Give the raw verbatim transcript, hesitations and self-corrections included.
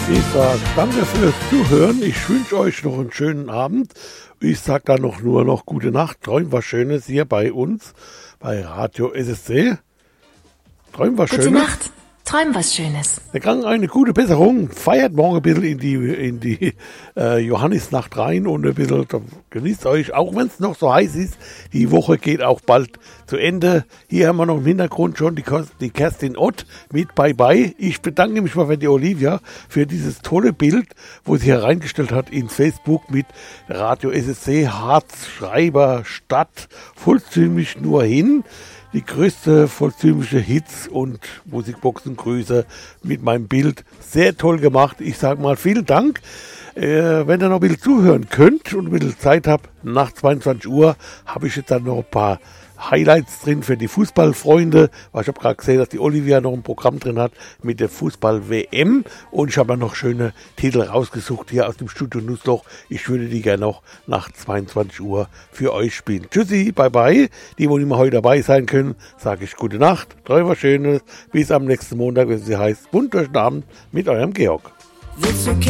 Ich sage danke fürs Zuhören. Ich wünsche euch noch einen schönen Abend. Ich sage dann noch nur noch gute Nacht. Träumt was Schönes hier bei uns, bei Radio S S C. Träumt was Schönes. Gute Nacht. Träum was Schönes. Der Gang eine gute Besserung. Feiert morgen ein bisschen in die, in die äh, Johannisnacht rein und ein bisschen genießt euch, auch wenn es noch so heiß ist. Die Woche geht auch bald zu Ende. Hier haben wir noch im Hintergrund schon die, die Kerstin Ott mit Bye Bye. Ich bedanke mich mal für die Olivia für dieses tolle Bild, wo sie hier reingestellt hat in Facebook mit Radio S S C, Harz, Schreiber, Stadt, vollzügig nur hin. Die größte vollzügliche Hits und Musikboxengrüße mit meinem Bild. Sehr toll gemacht. Ich sage mal vielen Dank. Äh, wenn ihr noch ein bisschen zuhören könnt und ein bisschen Zeit habt, nach zweiundzwanzig Uhr habe ich jetzt dann noch ein paar Highlights drin für die Fußballfreunde. Weil ich habe gerade gesehen, dass die Olivia noch ein Programm drin hat mit der Fußball-W M. Und ich habe dann noch schöne Titel rausgesucht hier aus dem Studio Nussloch. Ich würde die gerne noch nach zweiundzwanzig Uhr für euch spielen. Tschüssi, bye bye. Die, wo nicht mehr heute dabei sein können, sage ich gute Nacht. Träumt was Schönes. Bis am nächsten Montag, wenn es heißt, bunt durch den Abend mit eurem Georg.